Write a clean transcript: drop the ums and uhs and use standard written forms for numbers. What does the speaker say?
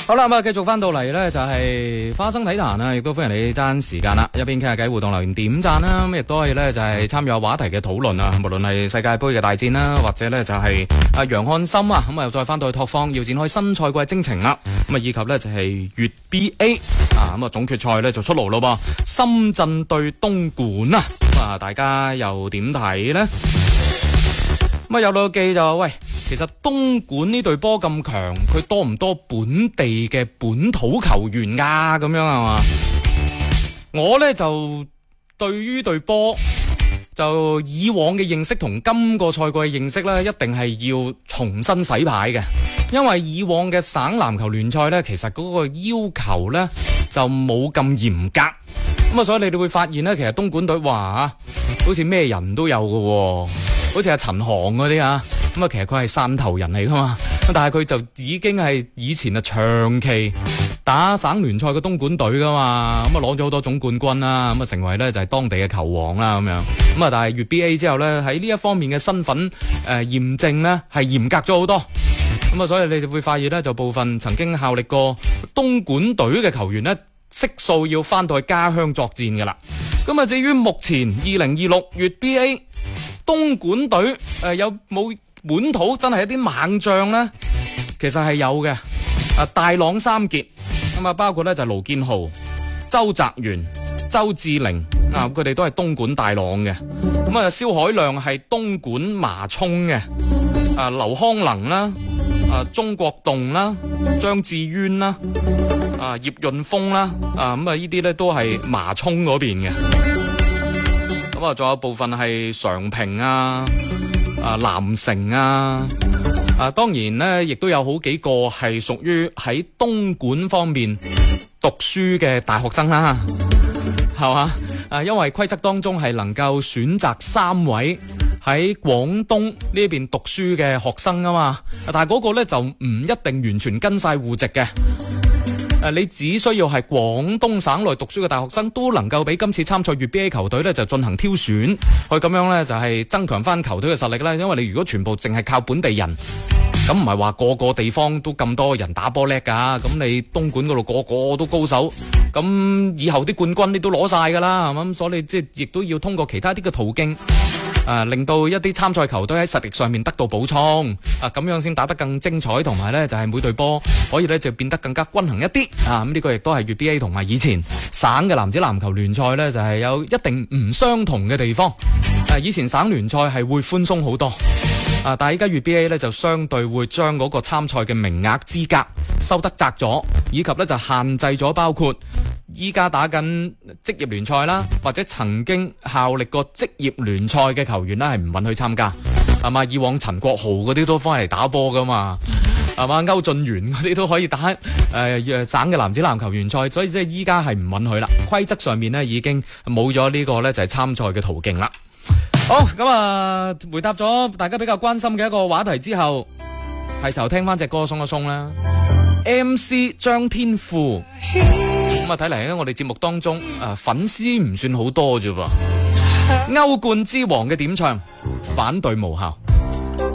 好啦，咁啊，繼續翻到嚟咧，就係花生體壇啦，亦都歡迎你爭時間啦，一邊傾下偈，互動留言點讚啦，咁亦都可以咧就係參與話題嘅討論啊，無論係世界盃嘅大戰啦，或者咧就係楊漢森啊，咁啊又再翻到去拓荒，要展開新賽季征程啦，咁啊以及咧就係粵 BA 啊，咁啊總決賽咧就出爐咯噃，深圳對東莞啊，咁啊大家又點睇咧？咁啊有老記就喂。其實東莞呢隊波咁強，佢多唔多本地嘅本土球員㗎？咁樣係嘛？我呢就對於隊波就以往嘅認識同今個賽季嘅認識呢，一定係要重新洗牌嘅，因為以往嘅省籃球聯賽呢，其實嗰個要求呢就冇咁嚴格，咁啊，所以你哋會發現呢，其實東莞隊哇，好似咩人都有㗎，好似阿陳航嗰啲啊。咁啊，其實佢係汕頭人嚟噶嘛，但係佢就已經係以前啊長期打省聯賽嘅東莞隊噶嘛，咁啊攞咗好多總冠軍啦，咁啊成為咧就係當地嘅球王啦咁樣。咁啊，但係粵 BA 之後咧喺呢一方面嘅身份驗證咧係嚴格咗好多。咁啊，所以你哋會發現咧，就部分曾經效力過東莞隊嘅球員咧，悉數要翻到去家鄉作戰噶啦。咁啊，至於目前2026粵 BA 東莞隊有冇本土真係一啲猛將呢？其實係有嘅。大朗三傑咁啊，包括咧就盧建豪、周澤元、周志玲啊，佢哋都係東莞大朗嘅。咁啊，蕭海亮係東莞麻涌嘅。劉康能啦，鍾國棟啦，張志淵啦，葉潤峰啦，咁啊呢啲咧都係麻涌嗰邊嘅。咁啊，仲有部分係常平南城當然咧，亦都有好幾個係屬於喺東莞方面讀書嘅大學生啦，係嘛？因為規則當中係能夠選擇3位喺廣東呢邊讀書嘅學生啊嘛，但係嗰個咧就唔一定完全跟晒戶籍嘅。你只需要係廣東省內讀書嘅大學生都能夠俾今次參賽粵 BA 球隊咧就進行挑選，去咁樣咧就係增強翻球隊嘅實力啦。因為你如果全部淨係靠本地人，咁唔係話個個地方都咁多人打波叻噶，咁你東莞嗰度個個都高手，咁以後啲冠軍你都攞晒噶啦，係嘛？咁所以你即係亦都要通過其他啲嘅途徑。令到一啲參賽球隊喺實力上面得到補充，咁樣先打得更精彩，同埋咧就係每隊波可以咧就變得更加均衡一啲，咁呢個亦都係粵 BA 同埋以前省嘅男子籃球聯賽咧就係有一定唔相同嘅地方。以前省聯賽係會寬鬆好多，但係依家粵 BA 咧就相對會將嗰個參賽嘅名額資格收得窄咗，以及咧就限制咗包括依家打緊職業聯賽啦，或者曾經效力過職業聯賽嘅球員啦，係唔允許參加，係嘛？以往陳國豪嗰啲都翻嚟打波噶嘛，係嘛？歐俊源嗰啲都可以打省嘅男子籃球聯賽，所以即係依家係唔允許啦。規則上面呢已經冇咗呢個呢就係參賽嘅途徑啦。好，咁啊回答咗大家比較關心嘅一個話題之後，係時候聽翻隻歌鬆一鬆啦。MC 張天賦。咁啊，睇嚟咧，我哋節目當中粉絲唔算好多啫噃。歐冠之王嘅點唱，反對無效。